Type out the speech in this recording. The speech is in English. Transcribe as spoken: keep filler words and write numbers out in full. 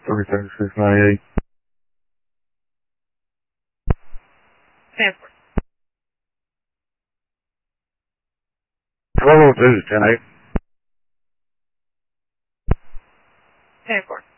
three thirty-six ninety-eight. Transport. twelve oh two, ten eight. Transport.